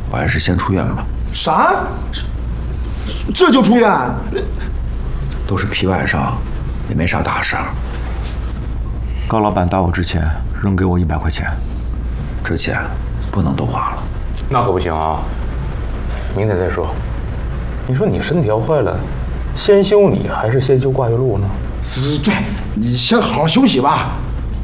我还是先出院吧。 啥？这就出院？ 都是皮外伤，也没啥大事儿。高老板打我之前扔给我100块钱，这钱不能都花了。 那可不行啊，明天再说。你说你身体要坏了，先修你还是先修挂月路呢？ 对，你先好好休息吧。